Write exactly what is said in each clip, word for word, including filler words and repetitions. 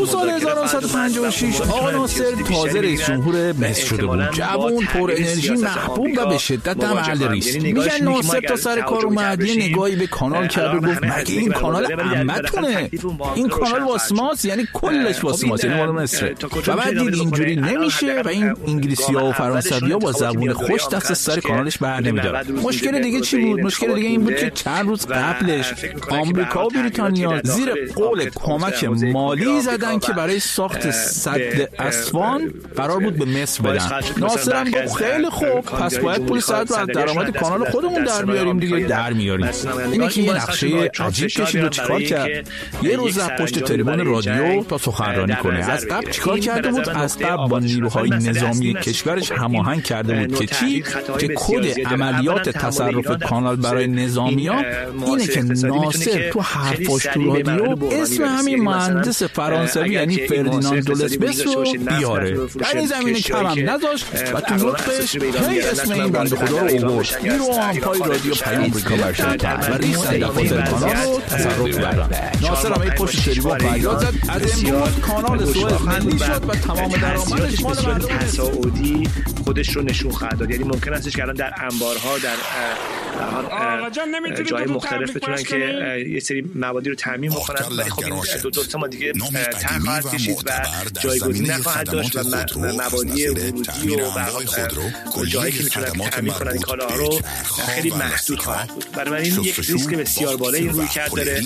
تو سال هزار و نهصد و پنجاه و شش آقا ناصر تازه رئیس جمهور مصر شده بود. جوان، پر انرژی، محبوب و به شدت هم اهل ریسک. میگن ناصر تا سر کار اومد یه نگاهی به کانال کرد و گفت مگه این کانال عمتونه؟ این کانال واسه ماست، یعنی کلش واسه ماست، یعنی مال مصر. و بعد دید اینجوری نمیشه و این انگلیسی‌ها و فرانسوی‌ها با زبون خوش دست از سر کانالش بر نمی‌دارن. مشکل دیگه چی بود؟ مشکل دیگه این بود که چند روز قبلش آمریکا و بریتانیا زیر قول کمک مالی زدن که برای ساخت سد اسوان قرار بود به مصر بدن. ناصر هم گفت خیلی خوب، پس باید پول سد رو از درآمد کانال خودمون در بیاریم دیگه. در میاریم. اینه که یه نقشه عجیب کشید و چیکار کرد؟ یه روز رفت پشت تریبون رادیو تا سخنرانی کنه. از قبل چیکار کرده بود؟ از قبل با نیروهای نظامی کشورش هماهنگ کرده بود که چی؟ که کد عملیات تصرف کانال برای نظامی‌ها اینه که ناصر تو حرفاش تو رادیو اسم همین مهندس فرانسوی یعنی فردیناند دولسبس رو بیاره. در این زمینه کم هم نذاشت و تو نطقش هی اسم این بنده خدا رو آورد. نیرو هم پای رادیو پیام آمریکا برشن کرد و ریس دفاتر کانال رو تصرف کردن. ناصر هم پشت تریبون فریاد زد از امروز کانال سوئز ملی شد و تمام درآمدش مال مردم تصاعدی خودش رو نشون خواهد داد. یعنی ممکن استش که الان در انبارها در جای مختلف بتونن که یه سری موادی رو تامین بکنن، ولی خب این دو دو سه ماه دیگه ته خواهد کشید و جایگزین نخواهد داشت و موادی ورودی و به جایی که میتونن تامین کنن این کالاها رو خیلی محدود خواهد بود. برای این یک ریسک بسیار بالایی روی کرد داره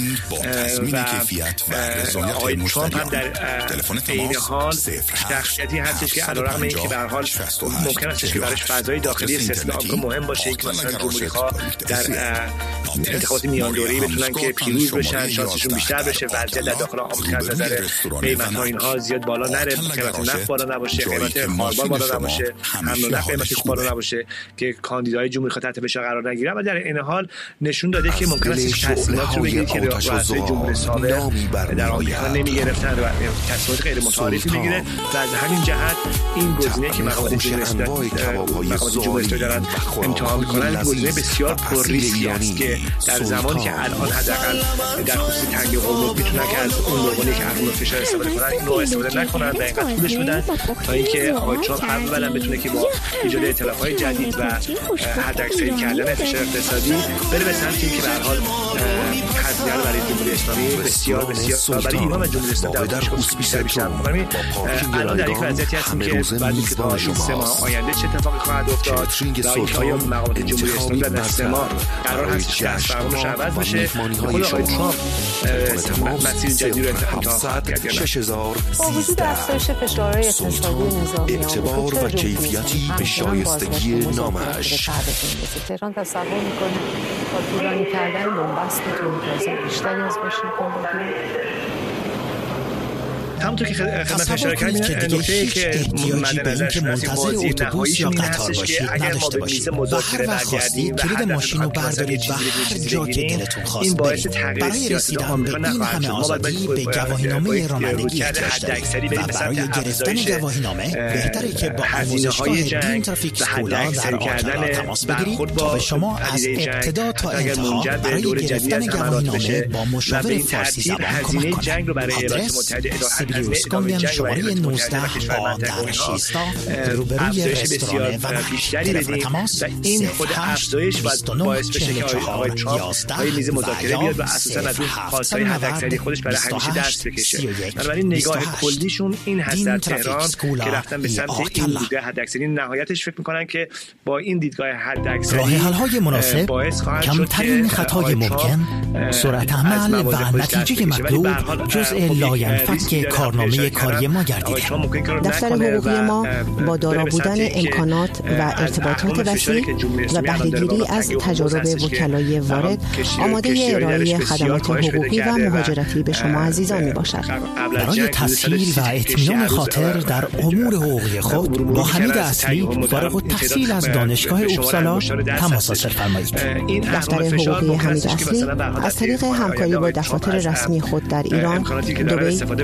و آقای ترامپ هم در این حال شخصیتی هستش که علیرغم اینکه به هر حال ممکن است که براش فضای داخلی سیاست آمریکا مهم باشه که مثلا جمهوری‌خواه در انتخابات میان دوره‌ای بتونن که پیروز بشن، شانسشون بیشتر بشه، وضعیت در داخل آمریکا از نظر قیمت‌ها اینها زیاد بالا نره، قیمت نفت بالا نباشه، قیمت خاربار بالا نباشه، حمل و نقل قیمتش بالا نباشه که کاندیدای جمهوری‌خواه تحت فشار قرار نگیرن. و در این حال نشون داده که ممکن است تصمیمات رو بگیره که رئیس جمهور سابق در آمریکا نمی‌گرفتن و تصمیمات غیر متعارفی بگیره و از همین جهت این گزینه که مقامات جمهوری اسلامی دارن امتحان می‌کنن گزینه بسیار پر ریسکی است که در زمانی که الان حداقل در خصوص تنگ قوم میتونن که از اون لغونی که حرف فشار استفاده کنن این رو استفاده نکنن و اینقدر پولش بدن تا اینکه آقای ترامپ هر بعدم بتونه که با ایجاد ائتلاف‌های جدید و حداکثری کردن فشار اقتصادی بره به سمتی که به هر حال هزینه رو برای جمهوری اسلامی بسیار بسیار برای ایران و جمهوری اسلامی در خصوص بیشتر بیشتر می‌کنه. الان در یک وضعیتی هستیم که بعد از که سه ماه آینده چه اتفاقی خواهد افتاد و اینکه آیا مقامات جمهوری اسلامی در سه ماه قرار هست که فرمانش عوض بشه، خود آقای ترامپ مسیر جدید رو امتحان خواهد کرد. با وجود افزایش فشارهای اقتصادی نظامی اعتبار و کیفیتی به شایستگی نامش تهران تصور میکنه با طولانی کردن بنبست تولید بیشتری از واشنگتن همونطور که خدمت اشاره کردیم نکته‌ای که مد نظرش منتظر اتوبوس یا قطار باشید نداشته باشید و هر وقت خواستید کلید ماشین رو بردارید و هر جا که دلتون خواست برید. برای رسیدن به این همه آزادی به گواهینامه رانندگی احتیاج دارید و برای گرفتن گواهینامه بهتره که با آموزشگاه دین ترافیک اسکولا در آتالا تماس بگیرید تا به شما از ابتدا تا انتها برای گرفتن گواهینامه با مشاور فارسی زبان کمک کنند. آدرس سیبیلیوس کندن شماره نوزده با در شیستا روبروی رستوران و تلفن تماس این خود افزایش باعث بشه که آقای ترامپ های میز مذاکره بیاد و اساسا از اون خواستهای حداکثری خودش برای همیشه دست بکشه. بنابراین نگاه کلیشون این هست در تهران که رفتن به سمت این بوده حداکثری. نهایتش فکر میکنن که با این دیدگاه حداکثری راه حل‌های مناسب، کمترین خطای ممکن، سرعت عمل و نتیجه مطلوب جزء لاینفک کارنامه کاری ما گردیده. دفتر حقوقی ما با دارا بودن امکانات و ارتباطات وسیع و بهره‌گیری از تجارب وکلای وارد آماده ارائه خدمات حقوقی و مهاجرتی به شما عزیزان میباشد. برای تسهیل و اطمینان خاطر در امور حقوقی خود با حمید اصلی فارغ التحصیل از دانشگاه اوپسالا تماس حاصل فرمایید. دفتر حقوقی حمید اصلی از طریق همکاری با دفاتر رسمی خود در ایران، دبی و اسپانیا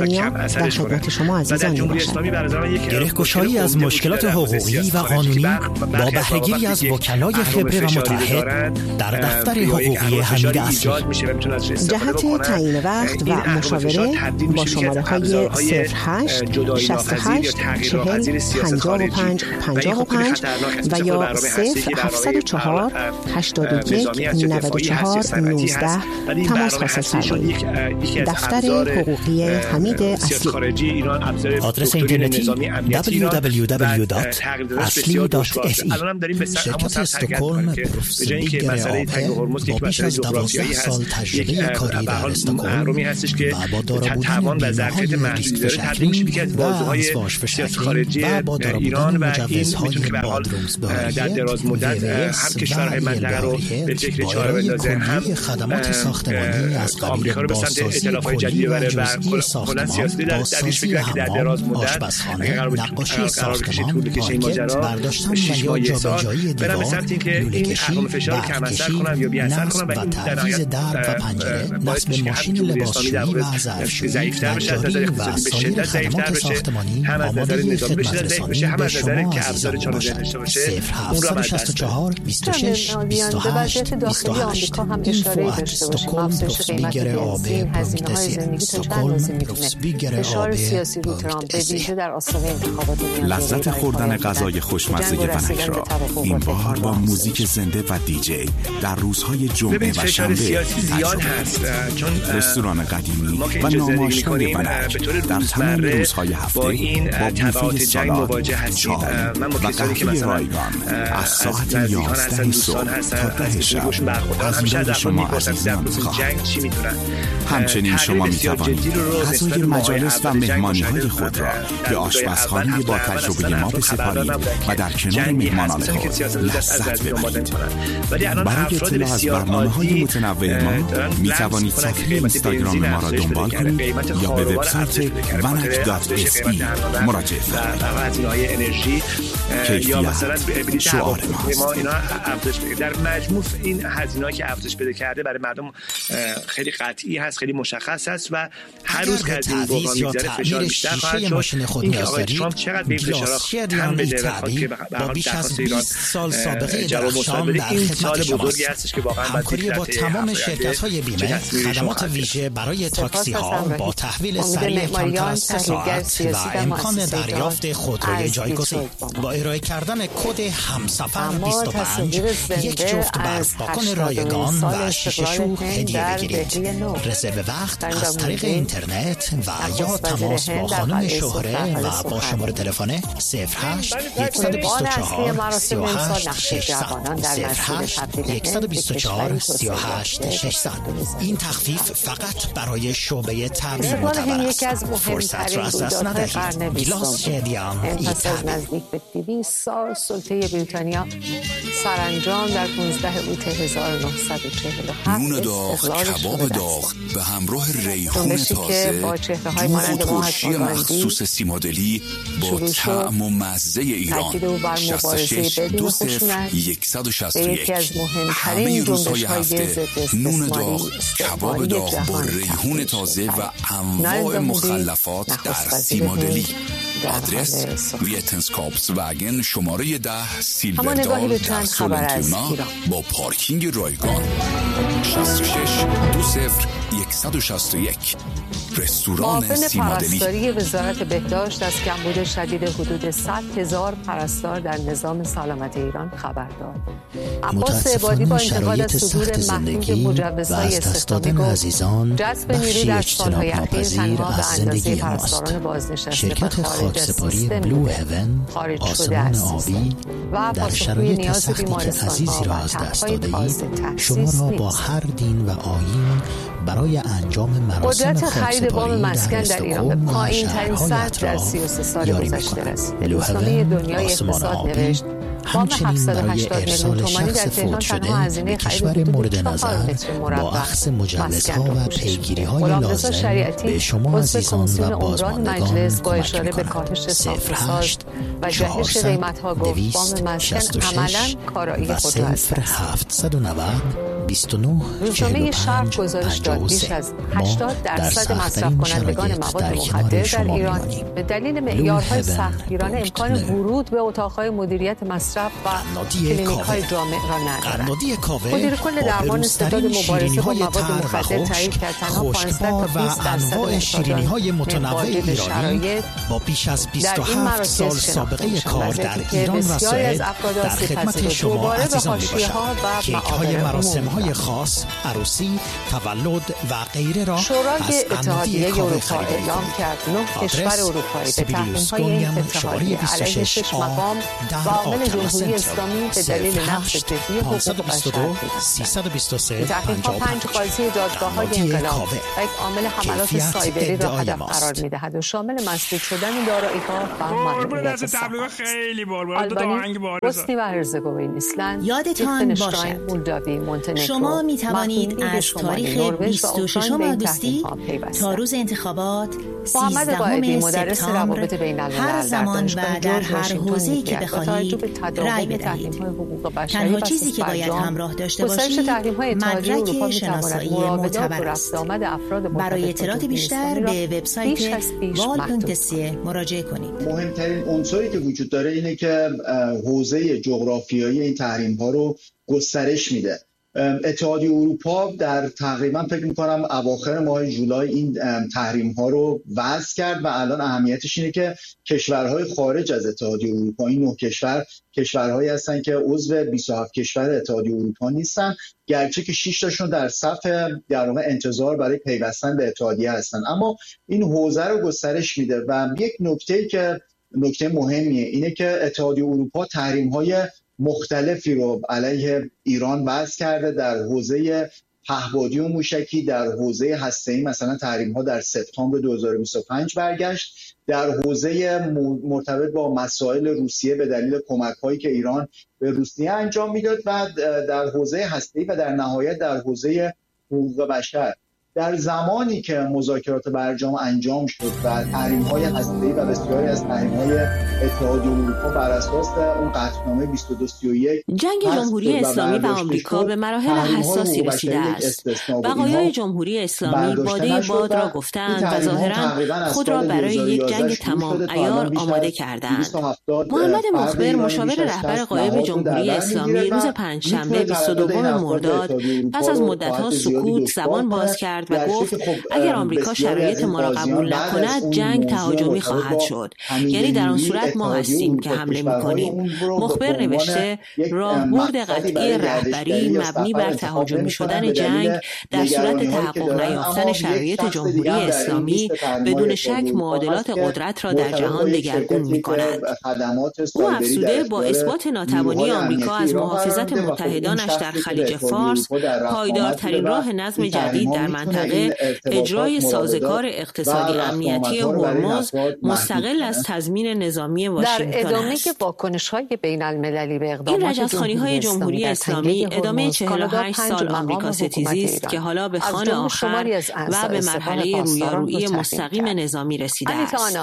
ایرانیا در خدمت شما عزیزان میباشد. گره‌گشایی از مشکلات حقوقی و قانونی با بهره‌گیری از وکلای خبره و متعهد در دفتر حقوقی حمید اصلی. جهت تعیین وقت و مشاوره با شماره های صفر هشت شصت و هشت چهل پنجاه و پنج پنجاه و پنج و یا صفر هفتصد و چهار هشتاد و یک نود و چهار نوزده تماس حاصل فرمایید. دفتر حقوقی حمید اصلی. آدرس اینترنتی دبلیو دبلیو دبلیو دات اصلی دات اس ای. شرکت استکهلم پروفس بیگر آپه با بیش از دوازده سال تجربه کاری در استکهلم و با دارا بودن بیمه‌های ریسک فشکرینگ و ازواج فشکرینگ و با دارا بودن مجوزهای بادرومسباری وی وی اس و یلواریه برای کلیه خدمات ساختمانی از قبیل بازسازی کلی و جزئی ساختمان، بازسازی حمام، آشپزخانه، نقاشی ساختمان، پارکت، برداشتن و یا جابجایی دیوار، لوله‌کشی، برق‌کشی، نصب و تعویض درب و پنجره، نصب ماشین لباسشویی و ظرفشویی، نجاری و سایر خدمات ساختمانی آماده خدمت رسانی به شما عزیزان باشد. صفر هفتصد و شصت و چهار بیست و شش بیست و هشت بیست و هشت اینفو ات استکهلم پروفس بیگر آبه پروکت سی استکهلم پروفس بیگر آبه پروکت سی. لذت خوردن غذای خوشمزه ونک را این بار با موزیک زنده و دیجی در روزهای جمعه و شنبه زیاد هست، چون رستوران قدیمی و ناماشنای ونک در تمام روزهای هفته با بوفه سالاد، چای و قهوه رایگان از ساعت یازده صبح تا ده شب حضور شما عزیزان خواهد. همچنین شما می توانید غذای مجالس و مهمانی های خود را به آشپزخانه با تجربه ما بسپارید و در کنار مهمانان خود لذت ببرید. برای اطلاع از برنامه های متنوع ما می توانید صفحه اینستاگرام ما را دنبال کنید یا به وبسایت ونک دات اس ای مراجعه فرمایید. کیفیت شعار ماست. در مجموع این هزینه‌ای که افزایش پیدا کرده برای مردم خیلی قطعی هست، خیلی مشخص است و هر روز که این بحران میگذره فشار بیشتر خواهد شد. این که آقای ترامپ چقدر به این فشارها هم بده و خواهد که به حال درخواست ایران جواب مثبت بده. این سال بزرگی هستش که واقعا همکاری با تمام شرکت‌های بیمه، خدمات ویژه برای تاکسی‌ها با تحویل سریع کمتر از سه ساعت و امکان دریافت خودروی جایگزین. با ارائه کردن کد همسفر بیست و پنج یک جفت برف پاکن رایگان و شیشه شور هدیه بگیرید. رزرو وقت از طریق اینترنت و یا تماس با خانم شهره و با شماره تلفن صفر هشت یک دو چهار سه هشت ششصد صفر هشت یک دو چهار سه هشت ششصد. این تخفیف فقط برای شعبه تعمیر معتبر است. فرصت را از دست ندهید. گلاس شدیان نزدیک به دویست سال سلطه بریتانیا سرانجام در پانزده اوت هزار و نهصد و چهل و هفت نون داغ، کباب داغ به همراه ریحان تازه، دوغ و ترشی مخصوص سیمادلی با طعم و مزه ایران. شصت و شش دو صفر صد و شصت و یک. همه روزهای هفته نون داغ، کباب داغ با ریحان تازه و انواع مخلفات در سیمادلی. آدرس ویتنسکاپس وگن شماره ده سیلوردال در سولنتونا با پارکینگ رایگان. شصت و شش دو صفر صد و شصت و یک. رستوران سیمادلی. پرستاری وزارت بهداشت از کمبود شدید حدود صد هزار پرستار در نظام سلامت ایران خبر داد. متاسفانه شرایط سخت زندگی و از دست دادن عزیزان بخشی اجتناب ناپذیر از زندگی ماست. شرکت خاکسپاری بلو هیون آسمان آبی در شرایط سختی که عزیزی را از دست داده اید شما را با هر دین و آیین برای انجام مراسم خاکسپاری در استکهلم و شهرهای اطراف یاری می‌کند. بلو هیون آسمان آبی همچنین برای ارسال شخص فوت شده به کشور مورد نظر با اخذ مجوزها و پیگیری‌های لازم به شما عزیزان و بازماندگان کمک می‌کند. صفر هشت چهارصد دویست شصت و شش و صفر هفتصد و نود بیست و نه روزنامه شرق گزارش داد بیش از هشتاد درصد مصرف کنندگان مواد مخدر در ایران به دلیل معیارهای سختگیرانه امکان ورود به اتاقهای مدیریت مصرف و کلینیک‌های جامع را ندارند. مدیر کل درمان ستاد مبارزه با مواد مخدر تایید کرد تنها پانزده تا بیست درصد شیرینی‌های متنوع ایرانی با بیش از بیست و هفت سال سابقه کار در ایران و سوئد در خدمت شما عزیزان میباشد. کیک‌های مراسم‌های خاص، عروسی، تولد و غیره را شورای اتحادیه اروپا اعلام کرد نه کشور اروپایی به تحریم‌های این اتحادیه علیه شش مقام و عامل جمهوری اسلامی به دلیل نقض جدی حقوق بشر این تحریم‌ها پنج قاضی دادگاه‌های انقلاب و یک عامل حملات سایبری را هدف قرار می‌دهد و شامل مسدود شدن دارایی‌ها و محدودیت سفر آلبانی، بوسنی و هرزگوین، ایسلند، یادتان باشد شما می توانید از تاریخ بیست و ششم آگوستی تا روز انتخابات سیزدهم سپتامبر هر زمان و در هر حوزه‌ای که بخواهید رأی بدهید. تنها چیزی که باید همراه داشته باشید مدرک شناسایی معتبر است. برای اطلاعات بیشتر به وبسایت وال دات سی مراجعه کنید. مهمترین عنصری که وجود داره اینه که حوزه جغرافیایی این تحریم‌ها رو گسترش میده. اتحادیه اروپا در تقریبا فکر می‌کنم اواخر ماه جولای این تحریم‌ها رو وضع کرد و الان اهمیتش اینه که کشورهای خارج از اتحادیه اروپا، این نه کشور کشورهایی هستن که عضو بیست و هفت کشور اتحادیه اروپا نیستن، گرچه که شش تاشون در صف در واقع انتظار برای پیوستن به اتحادیه هستن، اما این حوزه رو گسترش میده. و یک نکته که نکته مهمیه اینه که اتحادیه اروپا تحریم‌های مختلفی رو علیه ایران وضع کرده در حوزه پهپادی و موشکی، در حوزه هسته‌ای مثلا تحریم‌ها در سپتامبر دو هزار و بیست و پنج برگشت، در حوزه مرتبط با مسائل روسیه به دلیل کمک‌هایی که ایران به روسیه انجام میداد و در حوزه هسته‌ای و در نهایت در حوزه حقوق بشر. در زمانی که مذاکرات برجام انجام شد و تحریم‌های هسته‌ای و بسیاری از تحریم‌های اتحادیه اروپا بر اساس اون قطعنامه بیست و دو سی و یک جنگ جمهوری اسلامی و آمریکا به مراحل حساسی رسیده است. بقایای جمهوری اسلامی باده باد را گفتند و ظاهراً خود را برای یک جنگ تمام عیار آماده کردند. محمد مخبر مشاور رهبر غایب جمهوری اسلامی روز پنجشنبه بیست و دوم مرداد پس از مدت‌ها سکوت زبان باز کرد و گفت اگر آمریکا شرایط ما را قبول نکند جنگ تهاجمی خواهد شد، یعنی در آن صورت ما هستیم که حمله می‌کنیم. مخبر نوشته راهبرد قطعی رهبری مبنی بر تهاجمی شدن جنگ در صورت تحقق نیافتن شرایط جمهوری اسلامی بدون شک معادلات قدرت را در جهان دگرگون می‌کند. او افزوده با اثبات ناتوانی آمریکا از محافظت متحدانش در خلیج فارس پایدارترین راه نظم جدید در منطقه اجرای سازگار اقتصادی امنیتی هرمز مستقل از تضمین نظامی واشنگتن در ادامه که واکنش‌های بین‌المللی به اقدامات این رجزخوانی‌های جمهوری اسلامی ادامه چهل و هشت سال آمریکا ستیزی است که حالا به خوان آخر و به مرحله رویارویی مستقیم نظامی رسیده است.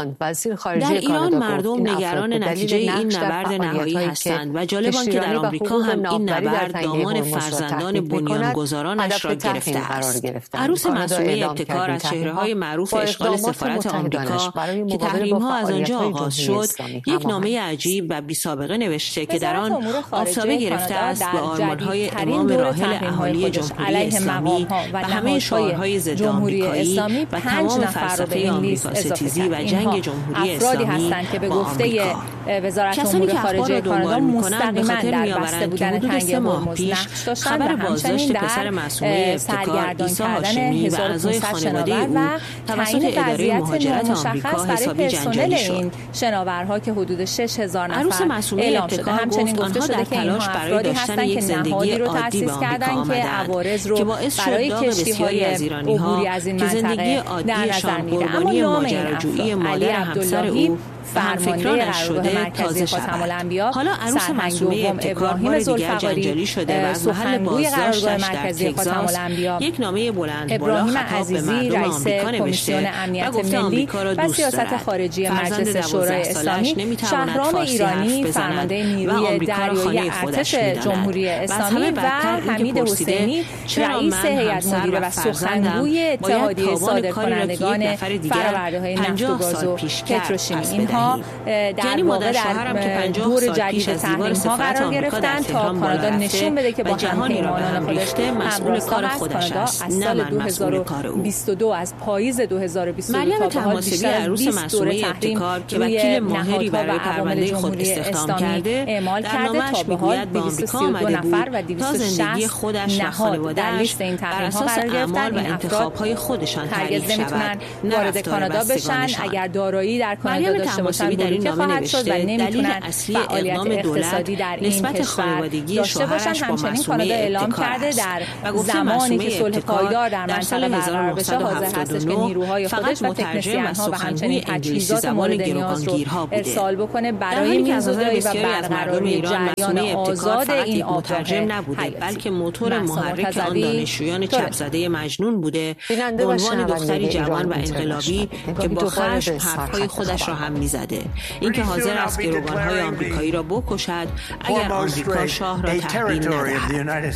در ایران مردم نگران نتیجه این نبرد نهایی هستند و جالب آنکه که در آمریکا هم این نبرد دامان فرزندان بنیانگذارانش را گرفته است. عروس معصومه ابتکار از چهره‌های معروف اشغال سفارت آمریکا که تحریم‌ها از آنجا آغاز شد، یک نامه عجیب و بی‌سابقه نوشته که در آن آفتابه گرفته است به آرمان‌های امام راحل اهالی جمهوری اسلامی و همه شعارهای ضد آمریکایی و تمام فلسفه آمریکا ستیزی و جنگ جمهوری اسلامی با آمریکا. کسانی که اخبار را دنبال می‌کنند به خاطر می‌آورند که حدود سه ماه پیش خبر بازداشت پسر معصومه ابتکار عیسی هاشمی و اعضای خانواده او توسط اداره مهاجرت آمریکا حسابی جنجالی شد. شناورها که حدود شش هزار نفر عروس معصومه ابتکار گفت آنها در تلاش برای داشتن یک زندگی عادی به آمریکا آمدند که باعث شد داغ بسیاری از ایرانی‌ها که زندگی عادیشان قربانی ماجراجویی مادر همسر او فرمانده قرارگاه مرکزی خاتم الانبیا سرهنگ دوم ابراهیم ذوالفقاری سخنگوی قرارگاه مرکزی خاتم الانبیا یک نامه بلند ابراهیم عزیزی رئیس کمیسیون امنیت ملی و سیاست خارجی مجلس شورای اسلامی شهرام ایرانی فرمانده نیروی دریایی ارتش جمهوری اسلامی و حمید حسینی رئیس هیئت مدیره و سخنگوی اتحادیه صادرکنندگان فرآورده‌های نفت و گاز و پتروشیمی اینها در واقع در دور جدید تحریم‌ها قرار گرفتن تا کانادا نشون بده که با همپیمانان خودش همراستا هست. کانادا از سال دو هزار و بیست و دو از پاییز دو هزار و بیست و دو تا به حال بیشتر از بیست دوره تحریم روی نهادها و عوامل جمهوری اسلامی اعمال کرده تا به حال دویست و سی و دو نفر و دویست و شصت نهاد در لیست این تحریم‌ها قرار گرفتن. این افراد هرگز نمیتونن وارد کانادا بشن، اگر دارایی در کانادا داشته باشن بلوکه خواهد شد و نمیتونن فعالیت اقتصادی در این کشور داشته باشن. همچنین کانادا اعلام کرده در زمانی که صلح پایدار در منطقه برقرار بشه حاضر هستش که نیروهای خودش و تکنسین‌ها و همچنین تجهیزات مورد نیاز رو ارسال بکنه برای میزگذاری و برقراری جریان آزاد این آبراه نبوده، بلکه موتور محرک آن دانشجویان چپ‌زده مجنون بوده به عنوان دختری جوان و انقلابی که با خشم حرفهای خودش را هم میزده. اینکه حاضر است گروگان‌های آمریکایی را بکشد اگر آمریکا شاه را تحویل ندهد.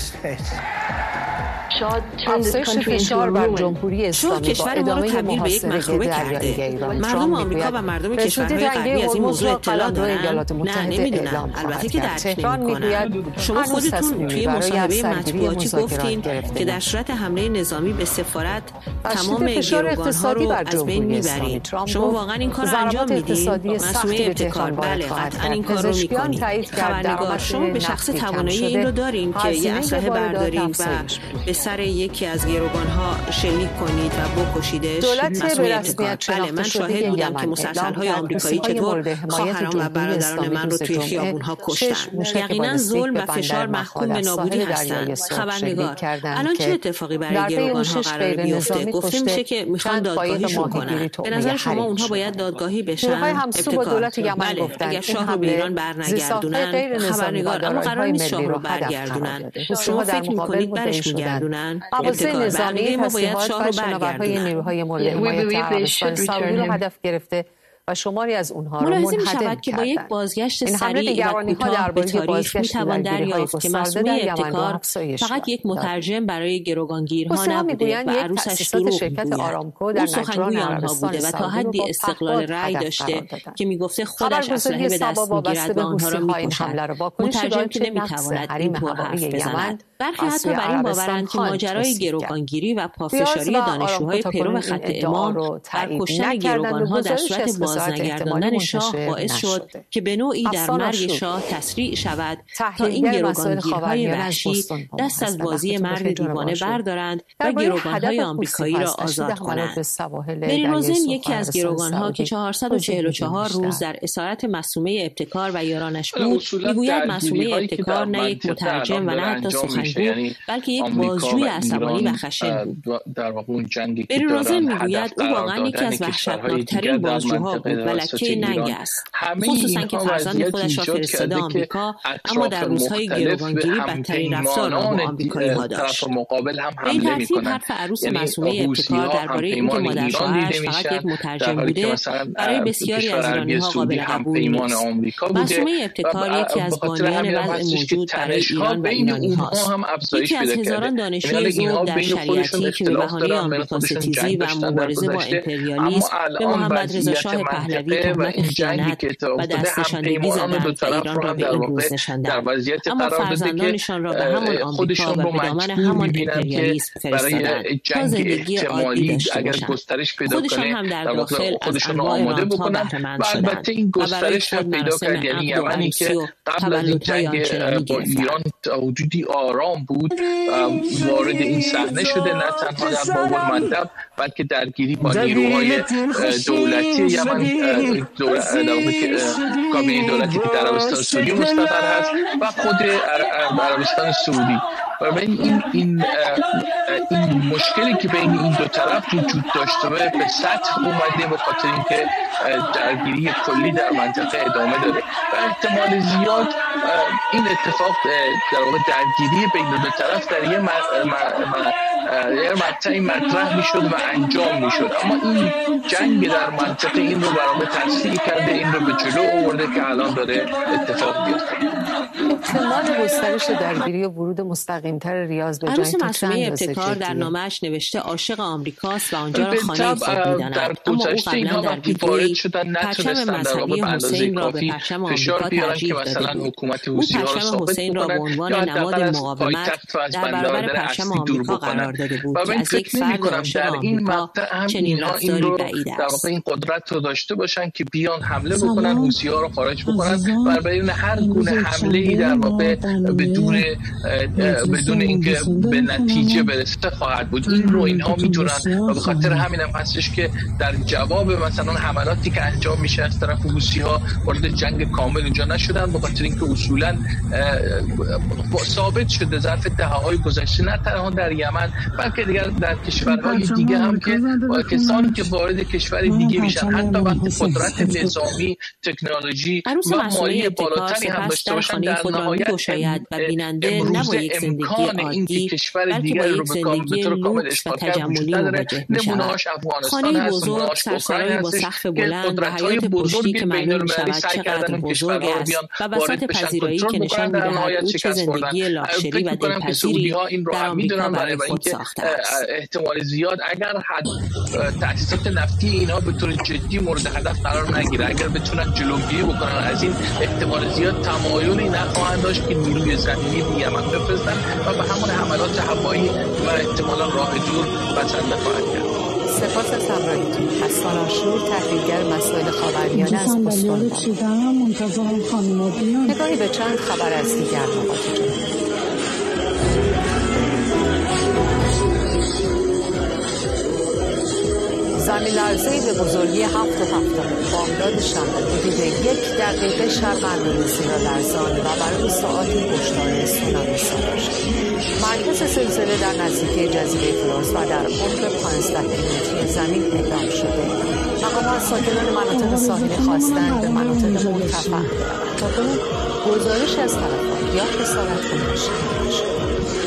افزایش فشار بر جمهوری اسلامی با ادامه محاصره دریایی مردم آمریکا و مردم کشورهای غربی از این موضوع اطلاع دارند؟ نه نمیدونن. البته که درک نمی‌کنن. شما خودتون توی مصاحبه مطبوعاتی گفتین که در صورت حمله نظامی به سفارت تمام گروگان‌ها رو از بین میبرین. شما واقعا این کار رو انجام میدید؟ مسئول ابتکار بله قطعا این کار رو میکنید. خبرنگار شما به شخص توانایی این رو دارین که یه اسلحه بردارین و به سر یکی از گروگان‌ها شلیک کنید و بکشیدش. دولت به رسمیت بله من شاهد بودم که مسلسل‌های آمریکایی چطور خواهران و برادران من رو توی خیابون‌ها کشتن. یقینا ظلم و فشار محکوم به نابودی هستند. خبرنگار الان چه اتفاقی برای گروگان‌ها قرار بیفته؟ گفته میشه که میخوان دادگاهیشون کنن. به نظر شما اونها باید دادگاهی بشن؟ ابتکار بله اگر شاه رو به ایران برنگردونن. خبرنگار اما قرار نیست شاه رو برگردونن. شما فکر می‌کنید برش می‌گردونن؟ مؤسسه نظامی ما باید شاه رو برگردونن. نیروهای مورد حمایت عربستان سعودی رو هدف گرفته و شماری از اونها رو منهدم کردند. که با یک بازگشت سریع و کوتاه به تاریخ میتوان دریافت که مسئول ابتکار فقط یک مترجم برای گروگانگیرها نبوده و عروسش دروغ میگوید. او سخنگوی آنها بوده و تا حدی استقلال رأی داشته که میگفته خودش اسلحه به دست میگیرد و آنها را میکشد. مترجم که نمیتواند اینطور حرف بزند. برخی حتی بر این باورند که ماجرای گروگانگیری و پافشاری دانشجوهای پیرو خط امام بر کشتن گروگانها در صورت بازنگرداندن شاه باعث شد که به نوعی در مرگ شاه تسریع شود تا این گروگانگیرهای وحشی دست از بازی مرگ دیوانه بردارند و گروگانهای آمریکایی را آزاد کنند. مری روزن یکی از گروگانها که چهارصد و چهل و چهار روز در اسارت معصومه ابتکار و یارانش بود میگوید معصومه ابتکار نه یک مترجم و نه حتی سخنگو بلکه یک بازجوی عصبانی و خشن بود. مری روزن میگوید او واقعا یکی از وحشتناکترین بازجوها بود و لکه ننگ است، خصوصا که فرزند خودش را فرستاده آمریکا اما در روزهای گروگانگیری بدترین رفتار را با آمریکایی‌ها داشت. به این ترتیب حرف عروس معصومه ابتکار درباره اینکه مادر شوهرش فقط یک مترجم بوده برای بسیاری از ایرانی‌ها قابل قبول نیست. معصومه ابتکار یکی از بانیان وضع موجود برای ایران و ایرانی‌هاست. یکی از هزاران دانشجوی ذوق در شریعتی که به بهانه آمریکا ستیزی و مبارزه با امپریالیسم به محمد رضا شاه پهلوی تهمت خیانت و دستنشاندگی زدند و ایران را به این روز نشاندند. اما فرزندانشان را به همان آمریکا و به دامن همان امپریالیسم فرستادند تا زندگی عادی داشته باشند. خودشان هم در داخل از انواع رانت‌ها بهره‌مند شدند و برای خود مراسم عقد و عروسی و تولدهای آنچنانی گرفتند. آرام بود وارد این صحنه شده، نه تنها در باب المندب بلکه درگیری با نیروهای دولتی یمن دولت کابینه دولتی که در عربستان سعودی مستقر هست و خود عربستان سعودی. و این این این این مشکلی که بین این دو طرف وجود داشته به سطح اومده به خاطر اینکه درگیری کلی در منطقه ادامه داره و احتمال زیاد این اتفاق در واقع درگیری بین دو طرف در یه مقطعی مطرح میشد و انجام میشد، اما این جنگ در منطقه این رو برای تسریع کرده، این رو به جلو آورده که الان داره اتفاق بیفته. احتمال گسترش درگیری و ورود مستقیم‌تر ریاض به عروس معصومه ابتکار در نامه‌اش نوشته عاشق آمریکاست و آنجا را خانه خود می‌داند، اما او قبلا در ویدیویی پرچم مذهبی حسین را به پرچم آمریکا ترجیح داده بود. او پرچم حسین را به عنوان نماد مقاومت در برابر پرچم آمریکا قرار داده بود که از یک فرد عاشق آمریکا چنین رفتاری بعید است. در واقع این قدرت رو داشته باشن که بیان حمله بکنن، حوثی‌ها رو خارج بکنن و برای هر گونه حمله‌ای در واقع بدون بدون اینکه به نتیجه برسه خواهد بود. این رو اینها میتونن و به خاطر همین هم هستش که در جواب مثلا حملاتی که انجام میشه از طرف حوثی‌ها وارد جنگ کامل اونجا نشدن، به خاطر اینکه اصولا ثابت شده ظرف دهه‌های گذشته نه تنها در یمن بلکه دیگر در کشورهای دیگه هم که کسانی که وارد کشور دیگه میشن حتی وقتی قدرت نظامی، تکنولوژی و مالی بالاتری هم داشته باشن در نهایت گشاید و بیننده نباید یک زندگی عادی بلکه با یک زندگی لوکس و تجملی مواجه می شود. خانه بزرگ، سرسرایی با سقف بلند و حیات پشتی که معلوم می شود چقدر بزرگ است و بساط پذیرایی که نشان می دهد او چه زندگی لاکچری و دلپذیری در آمریکا برای خود ساخته است. احتمال زیاد اگر تأسیسات نفتی اینها به طور جدی مورد هدف قرار نگیره، اگر بتونن جلوگیری بکنن از این، احتمال زیاد تمایلی نخواهند داشت که نیروی زمینی به یمن بفرستن و به همون حملات هوایی و احتمالا راه دور بسنده خواهد کرد. سپاس از همراهیتون. حسان آشور، تحلیلگر مسائل خاورمیانه از بوستون. نگاهی به چند خبر از دیگر نقاط جهان. زمین لرزه‌ای به بزرگی هفت و هفتم بامداد شنبه حدود یک دقیقه شرق اندونزی را لرزان و برای ساعاتی هشدار سونامی صادر شد. مرکز زلزله در نزدیکی جزیره فلورس و در عمق پانزده کیلومتری زمین اعلام شده. مقامات ساکنان مناطق ساحلی خواستند به مناطق مرتفع بروند تا گزارش از تلفات یا خسارت نشده شد.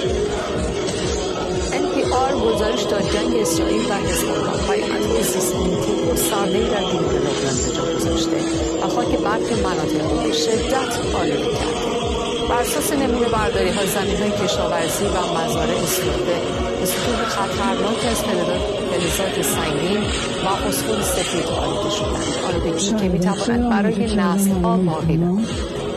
آر گزارش داد جنگ اسرائیل و حزب‌الله پیامدهای سیستماتیک و ساده‌ای در جنوب لبنان به جا گذاشته و خاک برخی مناطق را به شدت آلوده کرده. بر اساس نمونه برداری‌ها زمین‌های کشاورزی و مزارع سوخته به سطوح خطرناک از فلزات سنگین و فسفر سفید آلوده شدند، آلودگی که می‌تواند برای نسل‌ها باقی بماند.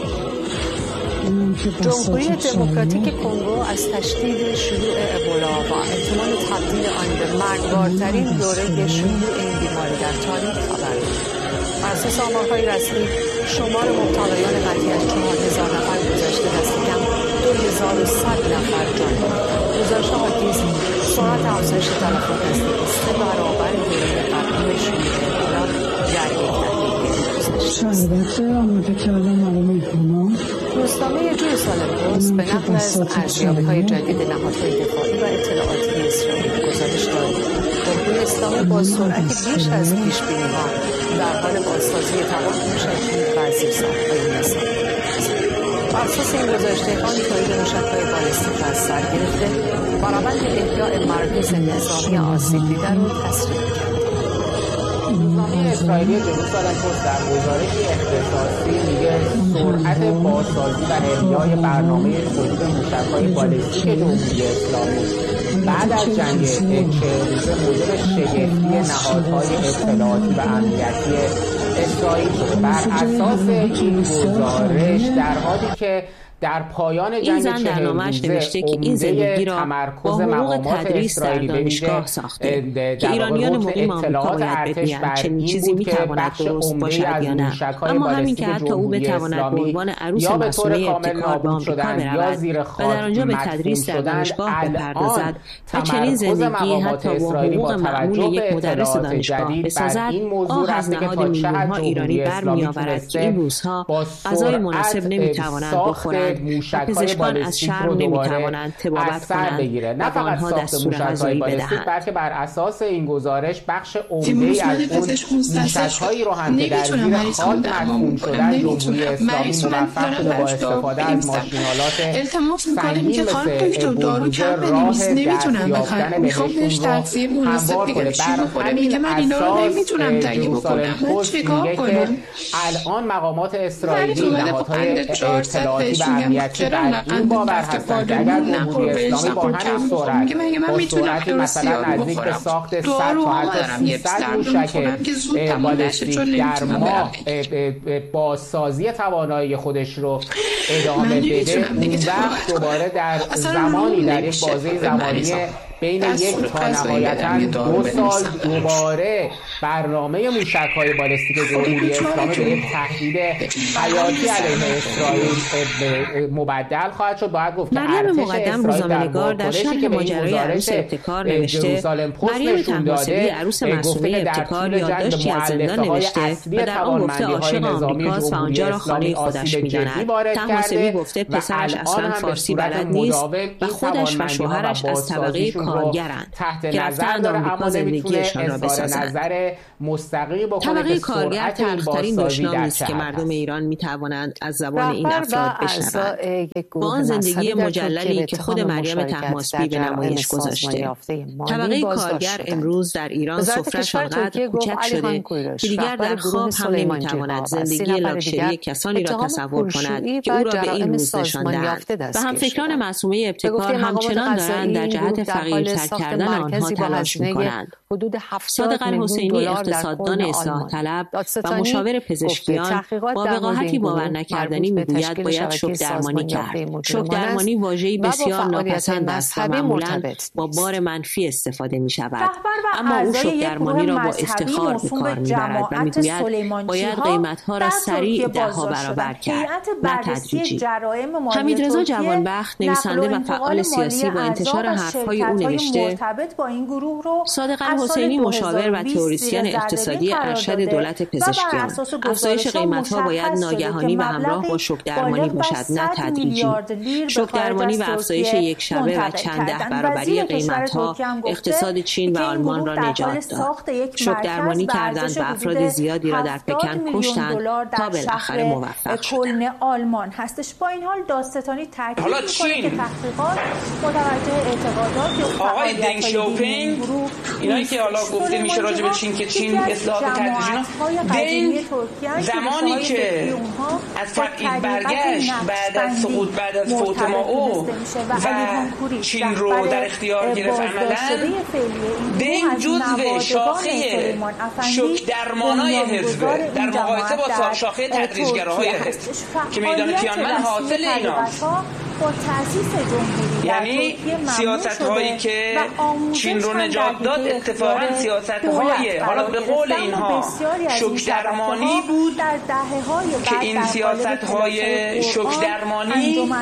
جمهوری دموکراتیک کنگو از تشدید شیوع ابولا و احتمال تبدیل آن به مرگبارترین دوره شیوع این بیماری در تاریخ خبر داد. بر اساس آمارهای رسمی شمار مبتلایان قطعی از چهار هزار نفر گذشته دست کم دو هزار و صد نفر جان باخت. گزارش‌ها حاکی‌از سرعت افزایش تلفات نزدیک سه برابر دوره قبلی شیوع ابولا در یک دهه گذشته است. روزنامه جوی سالم پست به نقل از ارزیابی‌های جدید نهادهای دفاعی و اطلاعاتی اسرائیل گزارش داد جمهوری اسلامی با سرعت بیش از پیش‌بینی‌ها در حال بازسازی تمام موشک‌های و زیرساخت‌های نظامی است. بر اساس این گزارش تهران تولید موشک‌های بالستیک از سر گرفته و روند احیاء مراکز نظامی آسیب‌دیده را تسریع کرد. روزنامه اسرائیلی جوی سالم پست در گزارشی اختصاصی میگه سرعت بازسازی و احیای برنامه تولید موشک‌های بالستیک جمهوری اسلامی بعد از جنگ چهل روزه موجب شگفتی نهادهای اطلاعاتی و امنیتی اسرائیل شده. بر اساس این گزارش در حالی که در پایان این جنگ زن در نامه‌اش نوشته که این زندگی را با حقوق تدریس در دانشگاه ساخته که ایرانیان مقیم آمریکا باید بدونند چنین چیزی میتواند درست باشد یا نه، اما همین که حتی او بتواند به عنوان عروس مصونی ابتکار به آمریکا برود و در آنجا به تدریس در دانشگاه بپردازد و چنین زندگی حتی با حقوق معمول یک مدرس دانشگاه بسازد، آه از نهاد میلیون‌ها ایرانی برمی‌آورد که این روزها غذای مناسب نمیتوانند بخورند و پزشکان از شرم نمیتوانند طبابت کنند و به آنها دستور غذایی بدهند. بلکه بر اساس این گزارش بخش عمده‌ای از اون موشک‌هایی رو هم که در زیر خاک مدفون شدن جمهوری اسلامی موفق شده با استفاده از ماشین‌آلات سنگین مثل بولدوزر راه دست یافتن بهشون رو هموار کنه. بر همین اساس جروسالم پست میگه که الان مقامات اسرائیلی نهادهای اطلاعاتی و امنیتی بر این باور هستند که اگر جمهوری اسلامی با همین سرعت با سرعتی مثلا نزدیک به ساخت صد تا حتی سیصد موشک بالستیک در ماه بازسازی توانایی خودش رو ادامه بده، اون وقت دوباره در زمانی در یک بازه زمانی بین یک تا نهایتاً دو سال دوباره برنامه موشک‌های بالستیک جمهوری اسلامی به یک تهدید حیاتی علیه اسرائیل مبدل خواهد شد. باید گفت که مریم مقدم روزنامه‌نگار در شرح ماجرای عروس ابتکار نوشته مریم طهماسبی عروس معصومه ابتکار یادداشتی از زندان نوشته و در آن گفته عاشق آمریکاست و آنجا را خانه خودش می‌داند. طهماسبی گفته پسرش اصلا فارسی بلد نیست و خودش و شوهرش از طبقه کارگرند که رفتند آمریکا زندگیشان را بسازند. طبقه کارگر تلخ‌ترین دشنامی است که مردم ایران می‌توانند از زبان این افراد بشنوند. با آن زندگی مجللی که خود مریم طهماسبی به نمایش گذاشته. طبقه کارگر امروز در ایران سفره‌اش آنقدر کوچک شده که دیگر در خواب هم نمی‌تواند زندگی لاکچری کسانی را تصور کند که او را به این روز نشانده‌اند و همفکران معصومه ابتکار همچنان دارند در جهت فقیرتر کردن آنها تلاش می‌کنند. صادق الحسینی اقتصاددان اصلاح طلب و مشاور پزشکیان با وقاحتی باور نکردنی میگوید باید شوک درمانی کرد. شوک درمانی واژه‌ای بسیار ناپسند است و معمولاً با بار منفی استفاده می‌شود، اما او شوک درمانی را با افتخار به کار می‌برد و میگوید باید قیمت‌ها را سریع ده‌ها برابر کرد، نه تدریجی. حمیدرضا جوانبخت نویسنده و فعال سیاسی با انتشار حرف‌های او نوشته صادق الحسینی مشاور و تئوریسین اقتصادی ارشد دولت پزشکیان افزایش قیمت‌ها باید ناگهانی و همراه با شوک درمانی باشد، نه تدریجی. شوک درمانی و افزایش یک شبه و چند ده برابری قیمت‌ها اقتصاد چین و آلمان را نجات داد. شوک درمانی کردند و افراد زیادی را در پکن کشتند تا بالاخره موفق شدند. آلمان هستش. با این حال دادستانی تاکید می‌کنه که تحقیقات متوجه اعتقادات یا آقای دنگ شیاوپینگ اینایی که حالا گفته میشه راجع به چین که چین اصلاحات تدریجی دنگ زمانی که از تبعید برگشت بعد از سقوط بعد از فوت مائو و چین رو در اختیار گرفت عملاً دنگ جزو شاخه شوک درمانای حزب در مقایسه با شاخه تدریجگراهای حزب که میدان تیانمن حاصل ایناست. یعنی سیاست هایی که چین رو نجات داد اتفاقا سیاست های حالا به قول اینها شوک درمانی بود که این سیاست های شوک درمانی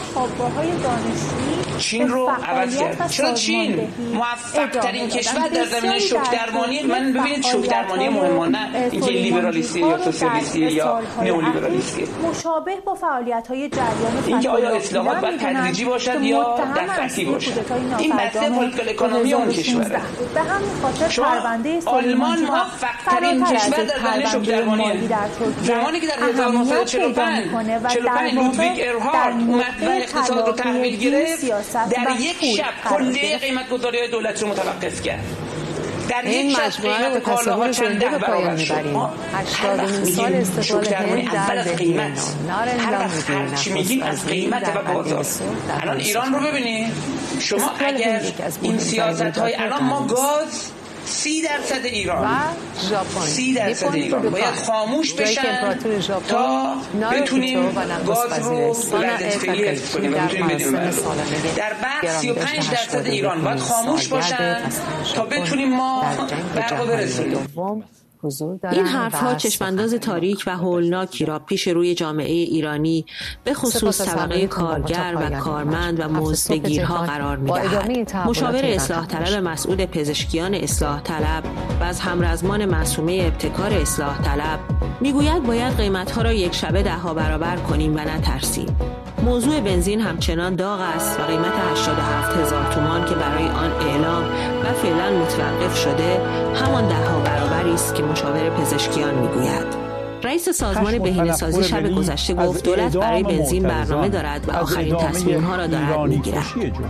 چین رو عوض کرد. چرا چین موفق ترین کشور در زمینه شوک درمانی؟ من ببینید شوک درمانی مهمه، نه اینکه لیبرالیستی یا سوسیالیستی یا نئولیبرالیستی. مشابه با فعالیت‌های جریان اینکه آیا اصلاحات باید تدریجی باشد یا دفعی باشد، این بحث پولیتیکال اکونومی اون کشوره. به همین خاطر پرونده آلمان موفق ترین کشور در زمینه شوک درمانی زمانی که در هزار و نهصد و چهل و پنج چهل و پنج لودویگ ارهارد اومد و اقتصاد رو تحویل گرفت، در یک شب کلیه قیمت گذاری های دولت رو متوقف کرد. در یک شب قیمت کالاها چند ده برابر شد. هر وقت میگیم شوک درمانی اول از قیمت، هر وقت هرچی میگیم از قیمت و بازار. الان ایران رو ببینید شما، اگر این سیاست های الان ما گاز سی درصد ایران و ژاپن سی درصد ایران باید خاموش بشن تا بتونیم گاز رو به وضعیت فعلی حفظ کنیم و بتونیم بدیم مردم. در بعد سی و پنج درصد ایران باید خاموش باشن تا بتونیم ما برق رو برسونیم. این حرفها چشمانداز تاریک و هولناکی را پیش روی جامعه ایرانی به خصوص طبقه کارگر و کارمند و مزدگیرها قرار می‌دهد. مشاور اصلاح طلب مسئول پزشکیان اصلاح طلب و از همرزمان معصومه ابتکار اصلاح طلب میگوید باید قیمت‌ها را یک شبه ده ها برابر کنیم و نترسیم. موضوع بنزین همچنان داغ است و قیمت هشتاد و هفت هزار تومان که برای آن اعلام و فعلا متوقف شده همان ده ها برابری است که مشاور پزشکیان میگوید. رئیس سازمان بهینه‌سازی شب گذشته گفت دولت برای بنزین برنامه دارد و آخرین تصمیم‌ها را دارد میگیرد.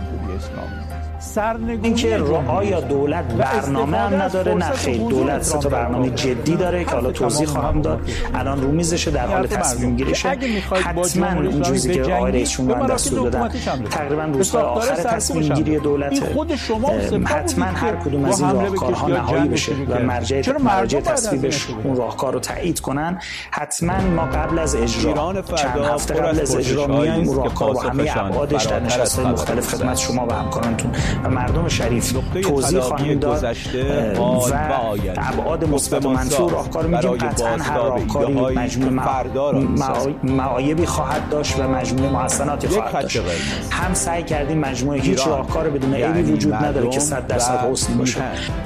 اینکه آیا دولت برنامه هم نداره؟ نه خیر، دولت سه تا برنامه جدی داره که حالا توضیح خواهم داد. الان رو میزشه، در حال تصمیم گیریشه. حتما اون چیزی که آقای رئیس جمهور دستور دادن تقریبا روزهای آخر تصمیم گیری دولت، حتما هر کدوم از این راهکارها نهایی بشه و مرجع مرجع تصویبش اون راهکار رو تایید کنن. حتما ما قبل از اجرا چند هفته قبل از اجرا میایم اون راهکار با همه ابعادش در نشست‌های مختلف خدمت شما و همکارانتون و مردم شریف توضیح خواهیم داد و ابعاد مثبت و منفی راهکار میگیم. قطعا هر راهکاری مجموع معایبی خواهد داشت و مجموع محسناتی خواهد داشت. هم سعی کردیم مجموعه هیچ راهکار بدون عیبی وجود نداره که صد درصد حسن باشه.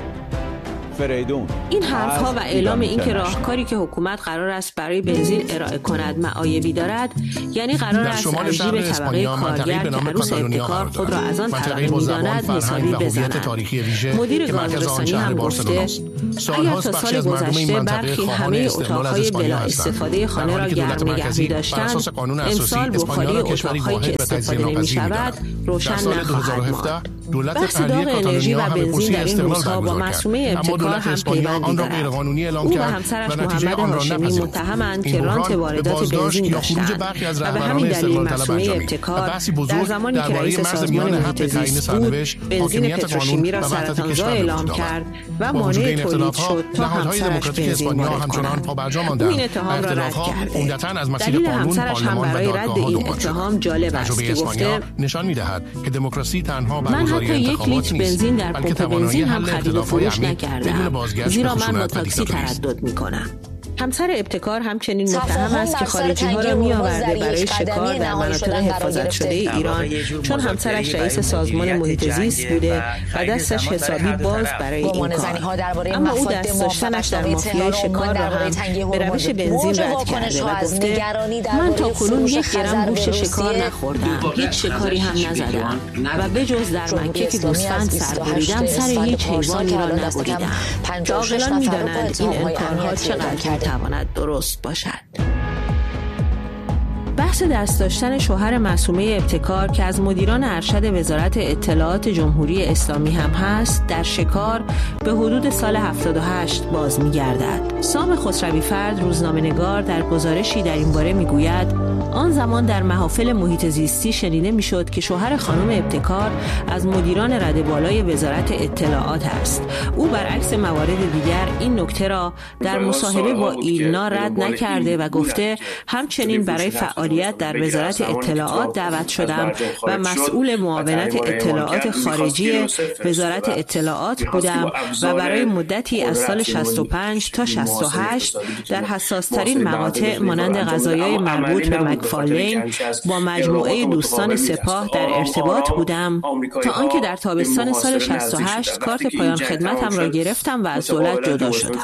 این حرفها و اعلام این که راهکاری که حکومت قرار است برای بنزین ارائه کند معایبی دارد، یعنی قرار است عجیب طبقه کارگر که عروس ابتکار خود را از آن طبقه می‌داند حسابی بزند. مدیر گازرسانی هم گفته اگر تا سال گذشته برخی همه اتاقهای بلا استفاده خانه را گرم نگه می‌داشتند، امسال بخاری اتاقهایی که استفاده نمی‌شود روشن نخواهد ماند. بحث داغ انرژی و بنزین در این روزها با معصومه ابتکار هم پیوندی دارد. او و همسرش محمد هاشمی متهمند که رانت واردات بنزین داشتند و به همین دلیل معصومه ابتکار در زمانی که رئیس سازمان محیط زیست بود بنزین پتروشیمی را سرطانزا اعلام کرد و مانع تولید شد تا همسرش بنزین وارد کنند. او این اتهام را رد کرده. دلیل همسرش هم برای رد این اتهام جالب است که گفته نشان می‌دهد که دموکراسی تنها من حتی یک لیتر بنزین در پمپ بنزین هم خرید و فروش نکردم، زیرا من با تاکسی تردد میکنم. همسر ابتکار همچنین متهم است که خارجی ها را می آورده برای شکار در مناطق حفاظت شده ایران، چون همسرش رئیس سازمان محیط زیست بوده و دستش حسابی باز برای این کار. اما او دست داشتنش در مافیای شکار را هم به روش بنزین رد کرده و گفته من تا کنون یک گرم گوشت شکار نخوردم، هیچ شکاری هم نزدم و بجز در مکه که گوسفند سر بریدم سر هیچ حیوانی را نبریدم. عاقلان می‌دانند این انکارها چقدر تواند درست باشد. بحث دست داشتن شوهر معصومه ابتکار که از مدیران ارشد وزارت اطلاعات جمهوری اسلامی هم هست در شکار به حدود سال هفتاد و هشت باز می‌گردد. سام خسروی فرد روزنامه‌نگار در گزارشی در این باره می‌گوید آن زمان در محافل محیط زیستی شنیده می‌شد که شوهر خانم ابتکار از مدیران رده بالای وزارت اطلاعات است. او برعکس موارد دیگر این نکته را در مصاحبه با ایلنا رد نکرده و گفته همچنین برای فعالیت در وزارت اطلاعات دعوت شدم و مسئول معاونت اطلاعات خارجی وزارت اطلاعات بودم و برای مدتی از سال شصت و پنج تا شصت و هشت در حساس‌ترین مقاطع مانند قضایای مربوط به مکفارلین با مجموعه دوستان سپاه در ارتباط بودم تا آنکه در تابستان سال شصت و هشت کارت پایان خدمتم را گرفتم و از دولت جدا شدم.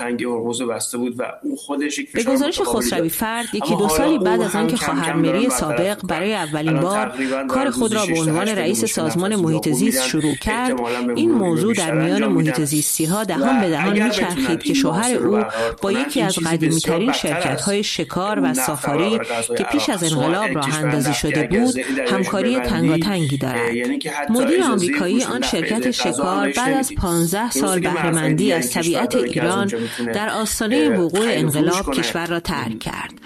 به گزارش خسروی فرد یکی دو سالی بعد از آنکه خواهر مری سابق برای اولین بار کار خود را به عنوان رئیس سازمان محیط زیست شروع کرد، این موضوع در میان محیط زیستی ها دهان به دهان میچرخید که شوهر او با یکی از قدیمی‌ترین شرکت‌های شکار و سافاری که پیش از انقلاب راه اندازی شده بود همکاری تنگاتنگی دارد. مدیر آمریکایی آن شرکت شکار بعد از پانزده سال بهره‌مندی از طبیعت ایران در آستانه وقوع انقلاب کشور را ترک کرد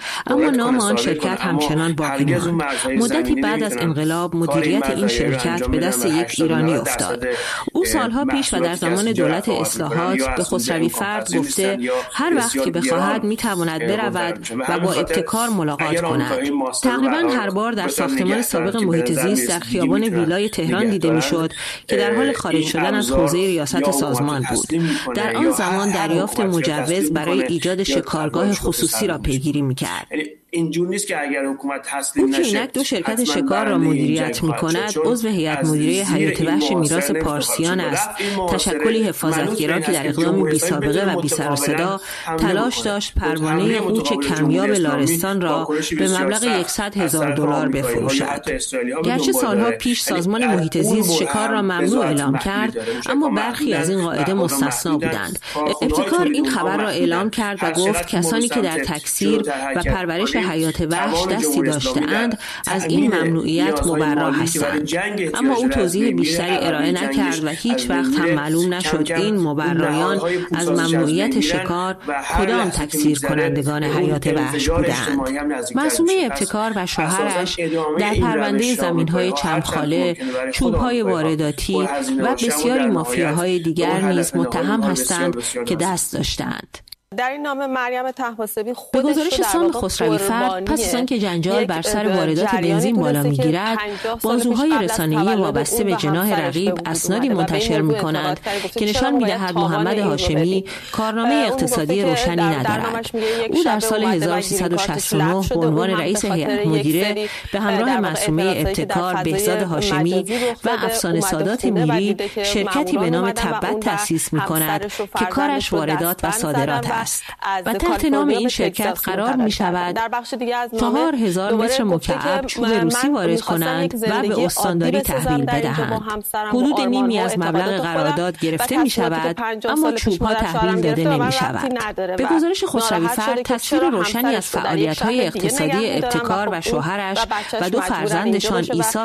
اما نام آن شرکت همچنان باقی ماند. مدتی بعد از انقلاب مدیریت این شرکت به دست یک ایرانی افتاد. او سالها پیش و در زمان دولت اصلاحات به خسروی فرد گفته هر وقت که بخواهد میتواند برود و با ابتکار ملاقات کند. تقریبا هر بار در ساختمان سابق محیط زیست در خیابان ویلای تهران دیده میشد که در حال خارج شدن از حوزه ریاست سازمان بود. در آن زمان دریافت مجوز برای ایجاد شکارگاه خصوصی را پیگیری میکرد. اینجور نیست که اگر حکومت تسلیم نشه. او که اینک دو شرکت شکار را مدیریت می‌کند، عضو هیئت مدیره حیات وحش میراث پارسیان است. تشکلی حفاظتگرا که در اقدامی بی سابقه و بی سر و صدا تلاش داشت پروانه قوچ کمیاب لارستان را به مبلغ صد هزار دلار بفروشد. گرچه سالها پیش سازمان محیط زیست شکار را ممنوع اعلام کرد، اما برخی از این قاعده مستثنا بودند. ابتکار این خبر را اعلام کرد و گفت کسانی که در تکثیر و پرورش حیات وحش دستی داشته‌اند از این ممنوعیت مبرا هستند. اما او توضیح بیشتری ارائه نکرد و هیچ وقت هم معلوم نشد این مبرایان از ممنوعیت شکار کدام تکثیر کنندگان حیات وحش بودند. معصومه ابتکار و شوهرش در پرونده زمین‌های چمخاله، چوب‌های وارداتی و بسیاری مافیاهای دیگر نیز متهم هستند که دست داشتند. در این نامه مریم طهماسبی به گزارش سام خسروی فرد پس از آنکه جنجال بر سر واردات بنزین بالا میگیرد، بازوهای رسانه‌ای وابسته به جناح رقیب اسنادی منتشر می‌کنند که نشان می‌دهد محمد هاشمی کارنامه اقتصادی روشنی ندارد. او در سال هزار و سیصد و شصت و نه به عنوان رئیس هیئت مدیره به همراه معصومه ابتکار، بهزاد هاشمی و افسانه سادات میری شرکتی به نام تبت تأسیس می‌کند که کارش واردات و صادرات است. و تحت نام این شرکت قرار می شود چهار هزار متر مکعب چوب روسی وارد کنند و به استانداری تحویل بدهند. حدود نیمی از مبلغ قرارداد گرفته می شود، اما چوب ها تحویل داده نمی شود. به گزارش خسروی فرد تصویر روشنی از فعالیت های اقتصادی ابتکار و شوهرش و دو فرزندشان عیسی